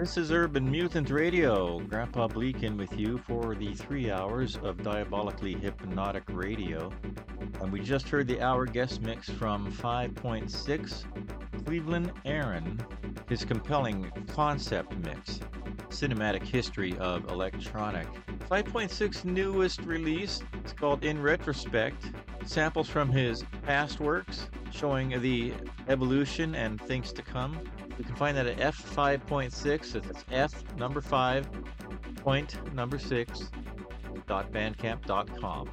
This is Urban Mutant Radio. Grandpa Bleakin with you for the 3 hours of diabolically hypnotic radio. And we just heard the hour guest mix from 5.6, Cleveland Aaron, his compelling concept mix, cinematic history of electronic. 5.6 newest release, it's called In Retrospect, samples from his past works showing the evolution and things to come. You can find that at f5.6, that's f number 5 point number 6 .bandcamp.com,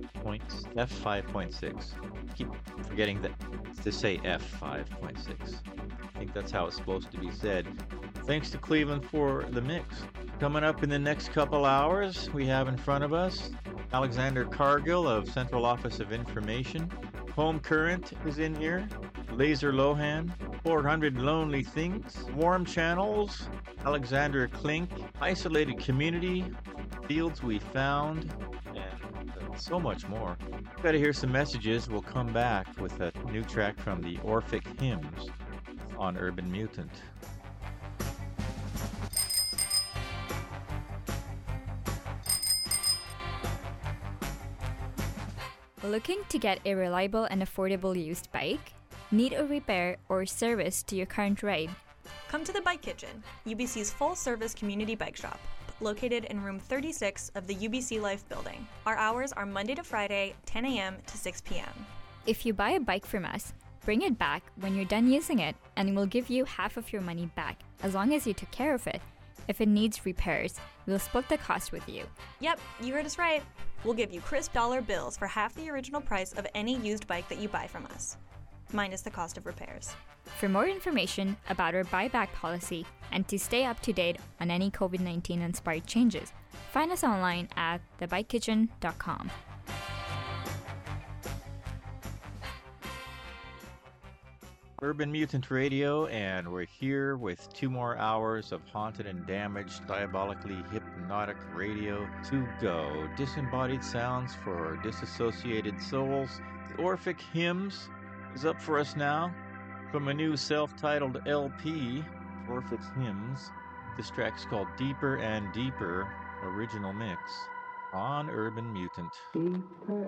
f5.6. Keep forgetting that to say f5.6. I think that's how it's supposed to be said. Thanks to Cleveland for the mix. Coming up in the next couple hours, we have in front of us Alexander Cargill of Central Office of Information. Home Current is in here. Laser Lohan, 400 Lonely Things, Warm Channels, Alexander Klink, Isolated Community, Fields We Found, and so much more. Got to hear some messages. We'll come back with a new track from the Orphic Hymns on Urban Mutant. Looking to get a reliable and affordable used bike? Need a repair or service to your current ride? Come to the Bike Kitchen, UBC's full-service community bike shop, located in room 36 of the UBC Life building. Our hours are Monday to Friday, 10 a.m. to 6 p.m. If you buy a bike from us, bring it back when you're done using it, and we'll give you half of your money back, as long as you took care of it. If it needs repairs, we'll split the cost with you. Yep, you heard us right. We'll give you crisp dollar bills for half the original price of any used bike that you buy from us, minus the cost of repairs. For more information about our buyback policy and to stay up to date on any COVID-19 inspired changes, find us online at thebikekitchen.com. Urban Mutant Radio, and we're here with 2 more hours of haunted and damaged, diabolically hypnotic radio to go. Disembodied sounds for disassociated souls. The Orphic Hymns is up for us now from a new self-titled LP, Orphic Hymns. This track's called Deeper and Deeper, original mix on Urban Mutant. Deeper